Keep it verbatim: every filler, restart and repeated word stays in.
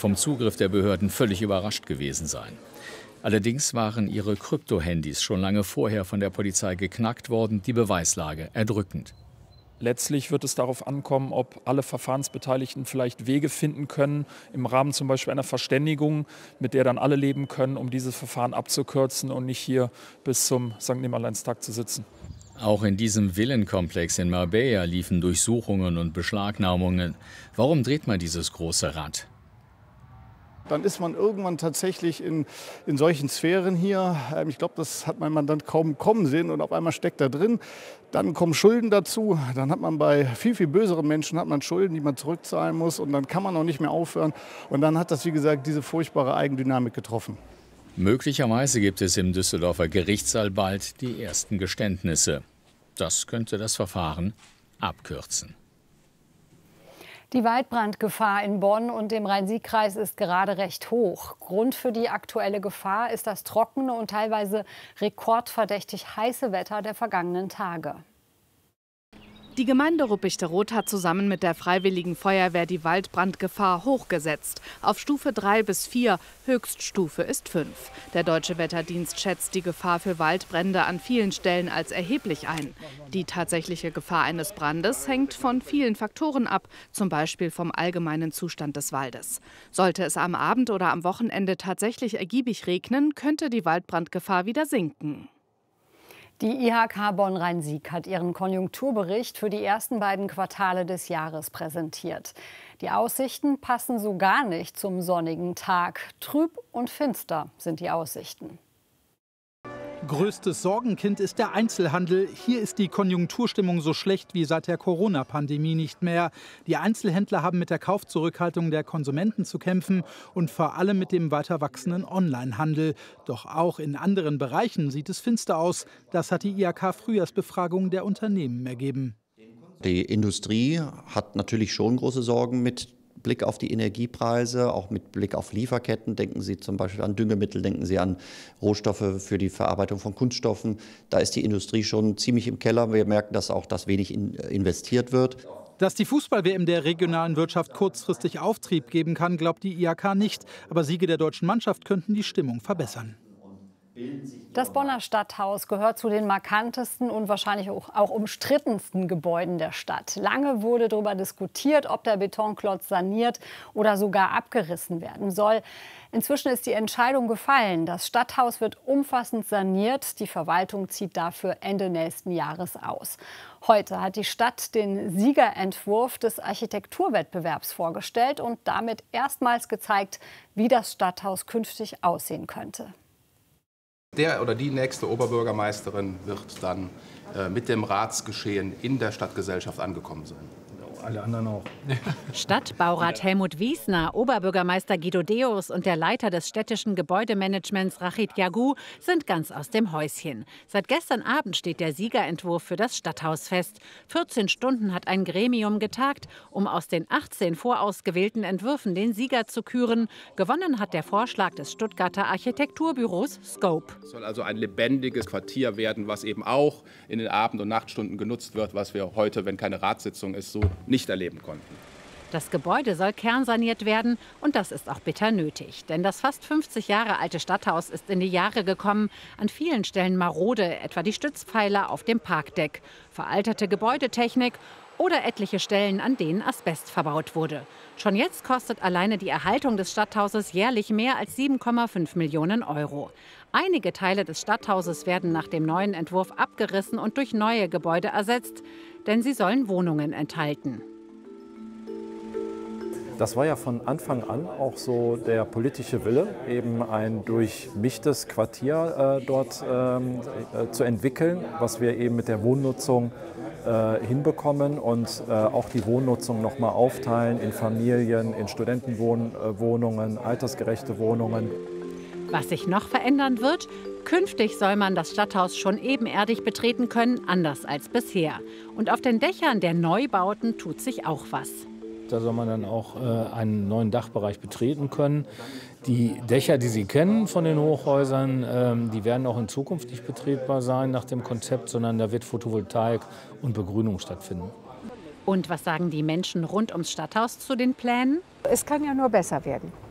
vom Zugriff der Behörden völlig überrascht gewesen sein. Allerdings waren ihre Krypto-Handys schon lange vorher von der Polizei geknackt worden, die Beweislage erdrückend. Letztlich wird es darauf ankommen, ob alle Verfahrensbeteiligten vielleicht Wege finden können, im Rahmen zum Beispiel einer Verständigung, mit der dann alle leben können, um dieses Verfahren abzukürzen und nicht hier bis zum Sankt Nimmerleinstag zu sitzen. Auch in diesem Villenkomplex in Marbella liefen Durchsuchungen und Beschlagnahmungen. Warum dreht man dieses große Rad? Dann ist man irgendwann tatsächlich in, in solchen Sphären hier. Ich glaube, das hat mein Mandant kaum kommen sehen und auf einmal steckt da drin. Dann kommen Schulden dazu. Dann hat man bei viel, viel böseren Menschen hat man Schulden, die man zurückzahlen muss. Und dann kann man auch nicht mehr aufhören. Und dann hat das, wie gesagt, diese furchtbare Eigendynamik getroffen. Möglicherweise gibt es im Düsseldorfer Gerichtssaal bald die ersten Geständnisse. Das könnte das Verfahren abkürzen. Die Waldbrandgefahr in Bonn und dem Rhein-Sieg-Kreis ist gerade recht hoch. Grund für die aktuelle Gefahr ist das trockene und teilweise rekordverdächtig heiße Wetter der vergangenen Tage. Die Gemeinde Ruppichteroth hat zusammen mit der Freiwilligen Feuerwehr die Waldbrandgefahr hochgesetzt. Auf Stufe drei bis vier, Höchststufe ist fünf. Der Deutsche Wetterdienst schätzt die Gefahr für Waldbrände an vielen Stellen als erheblich ein. Die tatsächliche Gefahr eines Brandes hängt von vielen Faktoren ab, zum Beispiel vom allgemeinen Zustand des Waldes. Sollte es am Abend oder am Wochenende tatsächlich ergiebig regnen, könnte die Waldbrandgefahr wieder sinken. Die I H K Bonn-Rhein-Sieg hat ihren Konjunkturbericht für die ersten beiden Quartale des Jahres präsentiert. Die Aussichten passen so gar nicht zum sonnigen Tag. Trüb und finster sind die Aussichten. Größtes Sorgenkind ist der Einzelhandel. Hier ist die Konjunkturstimmung so schlecht wie seit der Corona-Pandemie nicht mehr. Die Einzelhändler haben mit der Kaufzurückhaltung der Konsumenten zu kämpfen und vor allem mit dem weiter wachsenden Onlinehandel. Doch auch in anderen Bereichen sieht es finster aus. Das hat die I H K-Frühjahrsbefragung der Unternehmen ergeben. Die Industrie hat natürlich schon große Sorgen mit Blick auf die Energiepreise, auch mit Blick auf Lieferketten. Denken Sie zum Beispiel an Düngemittel, denken Sie an Rohstoffe für die Verarbeitung von Kunststoffen. Da ist die Industrie schon ziemlich im Keller. Wir merken, dass auch das wenig in, investiert wird. Dass die Fußball-W M der regionalen Wirtschaft kurzfristig Auftrieb geben kann, glaubt die I H K nicht. Aber Siege der deutschen Mannschaft könnten die Stimmung verbessern. Das Bonner Stadthaus gehört zu den markantesten und wahrscheinlich auch umstrittensten Gebäuden der Stadt. Lange wurde darüber diskutiert, ob der Betonklotz saniert oder sogar abgerissen werden soll. Inzwischen ist die Entscheidung gefallen. Das Stadthaus wird umfassend saniert. Die Verwaltung zieht dafür Ende nächsten Jahres aus. Heute hat die Stadt den Siegerentwurf des Architekturwettbewerbs vorgestellt und damit erstmals gezeigt, wie das Stadthaus künftig aussehen könnte. Der oder die nächste Oberbürgermeisterin wird dann äh, mit dem Ratsgeschehen in der Stadtgesellschaft angekommen sein. Alle anderen auch. Stadtbaurat Helmut Wiesner, Oberbürgermeister Guido Deus und der Leiter des städtischen Gebäudemanagements Rachid Yagu sind ganz aus dem Häuschen. Seit gestern Abend steht der Siegerentwurf für das Stadthaus fest. vierzehn Stunden hat ein Gremium getagt, um aus den achtzehn vorausgewählten Entwürfen den Sieger zu küren. Gewonnen hat der Vorschlag des Stuttgarter Architekturbüros Scope. Es soll also ein lebendiges Quartier werden, was eben auch in den Abend- und Nachtstunden genutzt wird, was wir heute, wenn keine Ratssitzung ist, so nicht erleben konnten. Das Gebäude soll kernsaniert werden und das ist auch bitter nötig. Denn das fast fünfzig Jahre alte Stadthaus ist in die Jahre gekommen. An vielen Stellen marode, etwa die Stützpfeiler auf dem Parkdeck. Veralterte Gebäudetechnik oder etliche Stellen, an denen Asbest verbaut wurde. Schon jetzt kostet alleine die Erhaltung des Stadthauses jährlich mehr als sieben Komma fünf Millionen Euro. Einige Teile des Stadthauses werden nach dem neuen Entwurf abgerissen und durch neue Gebäude ersetzt, denn sie sollen Wohnungen enthalten. Das war ja von Anfang an auch so der politische Wille, eben ein durchmischtes Quartier äh, dort ähm, äh, zu entwickeln, was wir eben mit der Wohnnutzung äh, hinbekommen und äh, auch die Wohnnutzung noch mal aufteilen in Familien, in Studentenwohnungen, altersgerechte Wohnungen. Was sich noch verändern wird? Künftig soll man das Stadthaus schon ebenerdig betreten können, anders als bisher. Und auf den Dächern der Neubauten tut sich auch was. Da soll man dann auch äh, einen neuen Dachbereich betreten können. Die Dächer, die Sie kennen von den Hochhäusern, ähm, die werden auch in Zukunft nicht betretbar sein nach dem Konzept, sondern da wird Photovoltaik und Begrünung stattfinden. Und was sagen die Menschen rund ums Stadthaus zu den Plänen? Es kann ja nur besser werden.